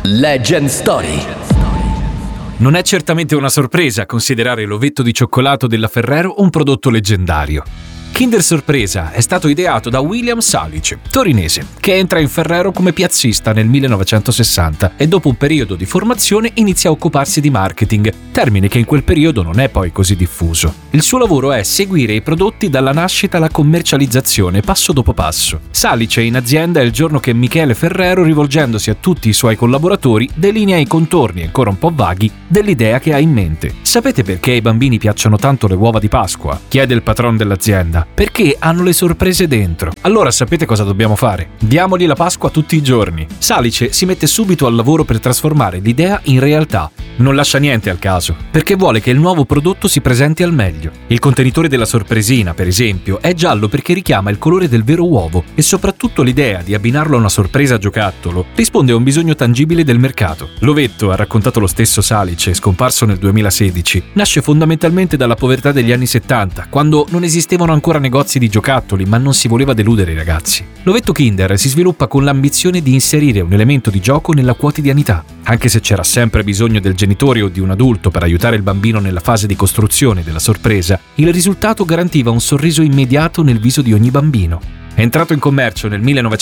Legend Story. Non è certamente una sorpresa considerare l'ovetto di cioccolato della Ferrero un prodotto leggendario. Kinder Sorpresa è stato ideato da William Salice, torinese, che entra in Ferrero come piazzista nel 1960 e dopo un periodo di formazione inizia a occuparsi di marketing, termine che in quel periodo non è poi così diffuso. Il suo lavoro è seguire i prodotti dalla nascita alla commercializzazione, passo dopo passo. Salice in azienda è il giorno che Michele Ferrero, rivolgendosi a tutti i suoi collaboratori, delinea i contorni ancora un po' vaghi dell'idea che ha in mente. Sapete perché ai bambini piacciono tanto le uova di Pasqua? Chiede il patron dell'azienda. Perché hanno le sorprese dentro. Allora sapete cosa dobbiamo fare? Diamogli la Pasqua tutti i giorni. Salice si mette subito al lavoro per trasformare l'idea in realtà. Non lascia niente al caso, perché vuole che il nuovo prodotto si presenti al meglio. Il contenitore della sorpresina, per esempio, è giallo perché richiama il colore del vero uovo e soprattutto l'idea di abbinarlo a una sorpresa giocattolo risponde a un bisogno tangibile del mercato. L'ovetto, ha raccontato lo stesso Salice, scomparso nel 2016, nasce fondamentalmente dalla povertà degli anni 70, quando non esistevano ancora negozi di giocattoli, ma non si voleva deludere i ragazzi. L'ovetto Kinder si sviluppa con l'ambizione di inserire un elemento di gioco nella quotidianità. Anche se c'era sempre bisogno del genitore o di un adulto per aiutare il bambino nella fase di costruzione della sorpresa, il risultato garantiva un sorriso immediato nel viso di ogni bambino. Entrato in commercio nel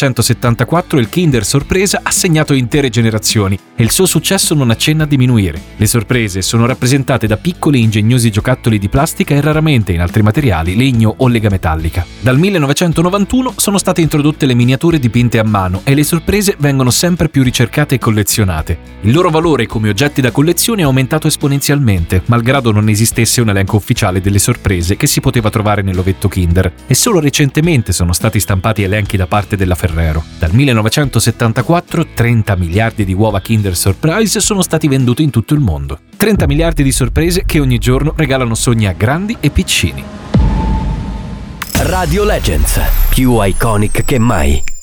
1974, il Kinder Sorpresa ha segnato intere generazioni e il suo successo non accenna a diminuire. Le sorprese sono rappresentate da piccoli e ingegnosi giocattoli di plastica e raramente in altri materiali, legno o lega metallica. Dal 1991 sono state introdotte le miniature dipinte a mano e le sorprese vengono sempre più ricercate e collezionate. Il loro valore come oggetti da collezione è aumentato esponenzialmente, malgrado non esistesse un elenco ufficiale delle sorprese che si poteva trovare nell'ovetto Kinder, e solo recentemente sono stati stampati elenchi da parte della Ferrero. Dal 1974 30 miliardi di uova Kinder Surprise sono stati venduti in tutto il mondo. 30 miliardi di sorprese che ogni giorno regalano sogni a grandi e piccini. Radio Legends, più iconic che mai.